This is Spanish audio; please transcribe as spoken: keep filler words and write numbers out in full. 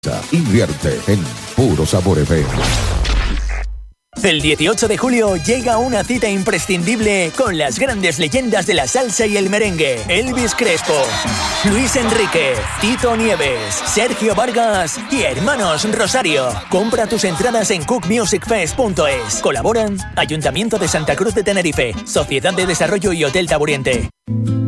Invierte en Puro Sabor F M. El dieciocho de julio llega una cita imprescindible con las grandes leyendas de la salsa y el merengue. Elvis Crespo, Luis Enrique, Tito Nieves, Sergio Vargas y Hermanos Rosario. Compra tus entradas en cook music fest punto es. Colaboran Ayuntamiento de Santa Cruz de Tenerife, Sociedad de Desarrollo y Hotel Taburiente.